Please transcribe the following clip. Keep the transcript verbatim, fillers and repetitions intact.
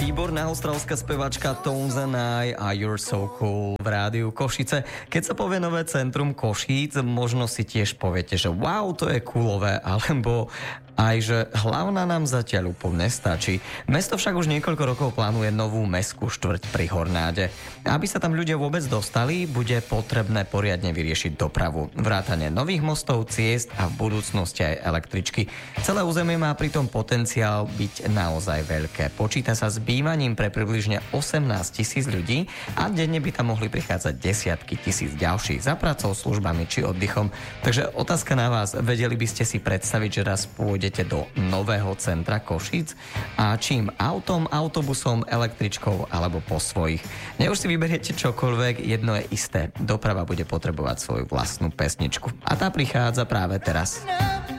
Výborná austrálska spevačka Tones and I a You're So Cool v rádiu Košice. Keď sa povie nové centrum Košíc, možno si tiež poviete, že wow, to je coolové, alebo aj, že hlavná nám zatiaľ úplne nestačí. Mesto však už niekoľko rokov plánuje novú mestskú štvrť pri Hornáde. Aby sa tam ľudia vôbec dostali, bude potrebné poriadne vyriešiť dopravu. Vrátane nových mostov, ciest a v budúcnosti aj električky. Celé územie má pritom potenciál byť naozaj veľké. Počíta sa s bývaním pre približne osemnásť tisíc ľudí a denne by tam mohli prichádzať desiatky tisíc ďalších za pracou, službami či oddychom. Takže otázka na vás, vedeli by ste si predstaviť, že raz pôjdete do nového centra Košíc a čím autom, autobusom, električkou alebo po svojich. Ne už si vyberiete čokoľvek, jedno je isté. Doprava bude potrebovať svoju vlastnú pesničku. A tá prichádza práve teraz.